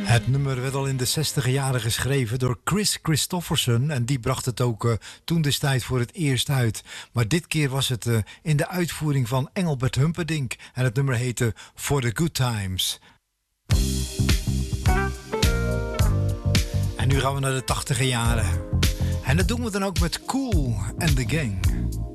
Het nummer werd al in de 60 jaren geschreven door Chris Christofferson. En die bracht het ook toen destijds voor het eerst uit. Maar dit keer was het in de uitvoering van Engelbert Humperdinck. En het nummer heette For the Good Times. En nu gaan we naar de 80 jaren. En dat doen we dan ook met Kool and the Gang.